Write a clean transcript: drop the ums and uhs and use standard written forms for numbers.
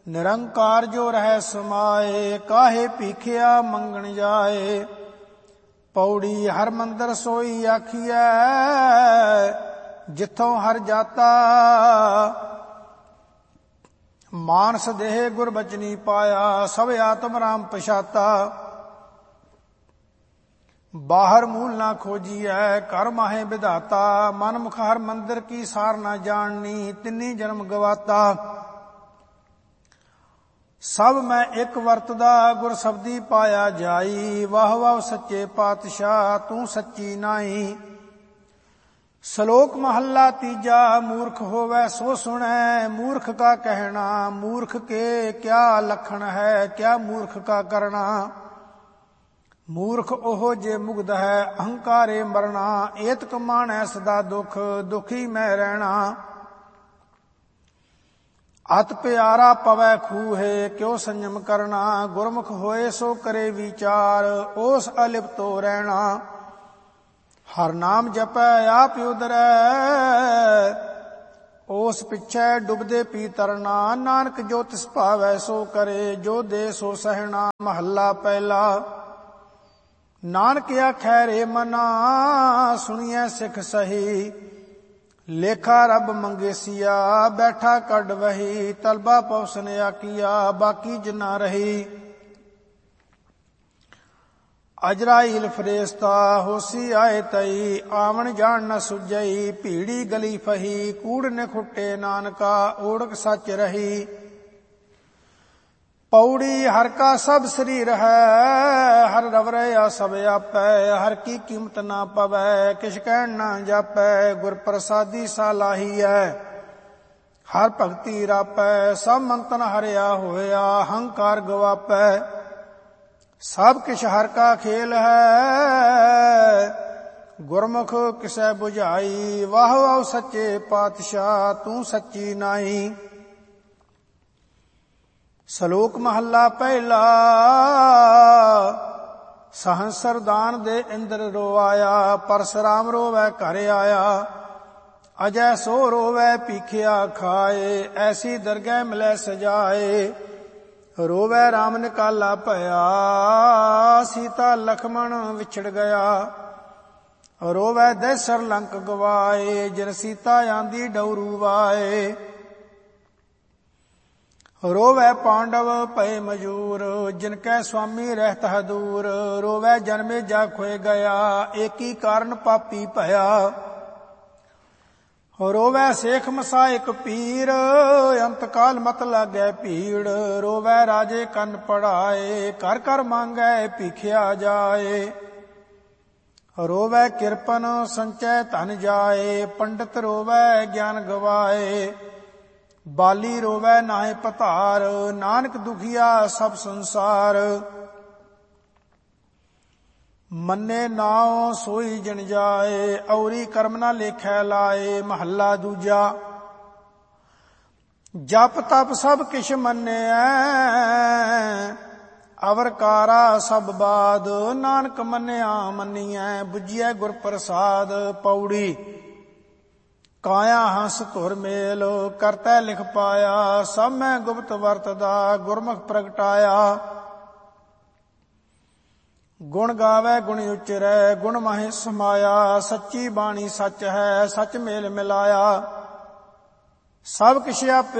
निरंकार जो रह समाए, काहे भीखिया मंगण जाए। पौड़ी हर मंदिर सोई आखिया, जिथों हर जाता। मानस देह गुर बचनी पाया, सब आत्म राम पछाता। बाहर मूल ना खोजिए, कर माहे विधाता। मन मुख हर मंदिर की सार ना जाननी, तिन्नी जन्म गवाता। सब मैं एक वरतदा, गुर शब्दी पाया जाई। वाह वाह सच्चे पातशाह, तू सच्ची नाई। श्लोक महला तीजा, मूर्ख होवे सो सुनै। मूर्ख का कहना, मूर्ख के क्या लक्षण है, क्या मूर्ख का करना। मूर्ख ओहो जे मुग्ध है, अहंकारे मरना। एतक मानै सदा दुख, दुखी मैं रहना। अत प्यारा पवै खूहे, क्यों संयम करना। गुरमुख होए सो करे विचार, ओस अलिप्तो रहना। हर नाम जपै आप उदरै, ओस पिछै डुबदे पी तरना। नानक जो तिस भावै सो करे, जो दे सो सहना। महला पहला। नानक आखै रे मना, सुनिए सिख सही। लेखा रब मंगेसिया, बैठा कड वही। तलबा पौसन आकिया, बाकी जना रही। अजराइल फरेस्ता, होसी आए तई। आवन जान न सुजई, भीड़ी गली फही। कूड़ ने खुट्टे नानका, ओढ़क सच रही। पौड़ी हर का सब शरीर है, हर रवरया सब आपै। हर की कीमत ना पवै, किश कहन ना जापै। गुर प्रसादी सालाही है, हर भगति रापै। सब मंतन हरिया होया, हंकार गवापै। सब किश हर का खेल है, गुरमुख किसै बुझाई। वाह वाह सच्चे पातशाह, तू सच्ची नाई। श्लोक महला पहला। सहस्र दान दे इंद्र रोआया, परशुराम रोवै घर आया। अजय सो रोवै पीखिया खाए, ऐसी दरगह मिलै सजाए। रोवै राम निकाला भया, सीता लक्ष्मण विछड़ गया। रोवै दैसर लंक गवाए, जिन सीता आंदी डौरू वाए। रोवै पांडव भय मजूर, जिनकै स्वामी रहत है दूर। रोवै जन्मे जा खोए गया, एकी कारण पापी भया। रोवै शेख मसाइक पीर, अंतकाल मत लागै भीड़। रोवै राजे कन पढ़ाए, कर कर मांगै भीखिया जाए। रोवै किरपन संचय धन जाए, पंडित रोवै ज्ञान गवाए। बाली रोवै नाहे पतार, नानक दुखिया सब संसार। मन्ने नाव सोई जन जाए, औरी कर्म ना लेखै लाए। महला दूजा। जप तप सब किश मन्निया, अवरकारा सब बाद। नानक मन्निया मन्नियै, बुझियै गुर प्रसाद। पौड़ी काया हंस धुर मेल, करतै लिख पाया। सब मैं गुप्त वरतदा, गुरमुख प्रगटाया। गुण गावै गुण उचरै, गुण माहे समाया। सच्ची बाणी सच है, सच मेल मिलाया। सब किश आपे